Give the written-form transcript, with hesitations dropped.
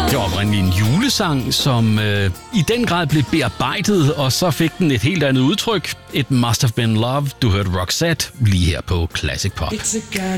Det var oprindeligt en julesang, som i den grad blev bearbejdet, og så fik den et helt andet udtryk. It Must Have Been Love. Du hørte Roxette lige her på Classic Pop.